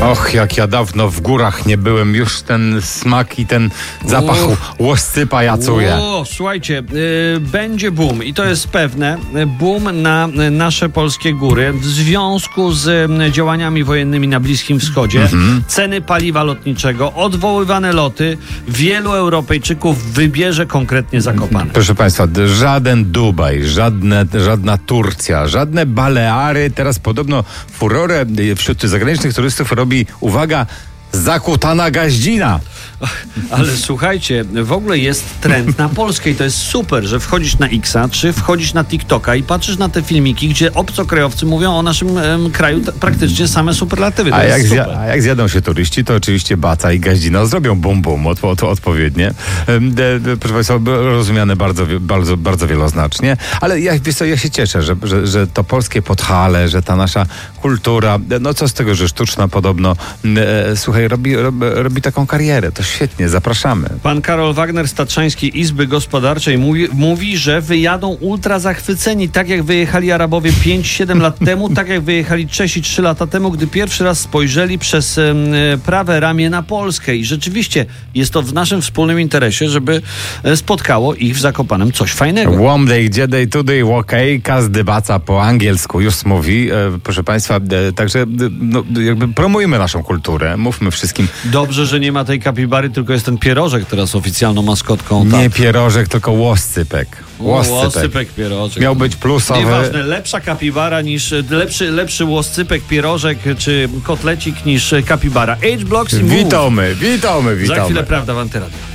Och, jak ja dawno w górach nie byłem, już ten smak i ten zapach łoscypa ja czuję. Słuchajcie, będzie boom i to jest pewne, boom na nasze polskie góry w związku z działaniami wojennymi na Bliskim Wschodzie. Ceny paliwa lotniczego, odwoływane loty, wielu Europejczyków wybierze konkretnie Zakopane. Proszę Państwa, żaden Dubaj, żadna Turcja, żadne Baleary. Teraz podobno furorę wśród zagranicznych turystów robi, uwaga, Zakutana Gaździna. Ale słuchajcie, w ogóle jest trend na Polskę i to jest super, że wchodzisz na X-a, czy wchodzisz na TikToka i patrzysz na te filmiki, gdzie obcokrajowcy mówią o naszym kraju praktycznie same superlatywy. A jak zjadą się turyści, to oczywiście Baca i Gaździna zrobią bum bum odpowiednie. Proszę Państwa, rozumiane bardzo wieloznacznie, ale ja się cieszę, że to polskie Podhale, że ta nasza kultura, no co z tego, że sztuczna podobno, słuchaj, robi taką karierę. To świetnie, zapraszamy. Pan Karol Wagner z Tatrzańskiej Izby Gospodarczej mówi, że wyjadą ultra zachwyceni, tak jak wyjechali Arabowie 5-7 lat temu, tak jak wyjechali Czesi 3 lata temu, gdy pierwszy raz spojrzeli przez prawe ramię na Polskę. I rzeczywiście jest to w naszym wspólnym interesie, żeby spotkało ich w Zakopanem coś fajnego. One day, today, today, okej, każdy baca po angielsku już mówi. Proszę Państwa, także jakby promujmy naszą kulturę, mówmy wszystkim. Dobrze, że nie ma tej kapibary, tylko jest ten pierożek teraz oficjalną maskotką. Nie pierożek, tylko łoscypek. Łoscypek, pierożek. Miał być plusowy. Nieważne, lepsza kapibara niż lepszy łoscypek, pierożek czy kotlecik niż kapibara. H-Blocks i Move. Witamy. Za chwilę prawda w Antyradiu.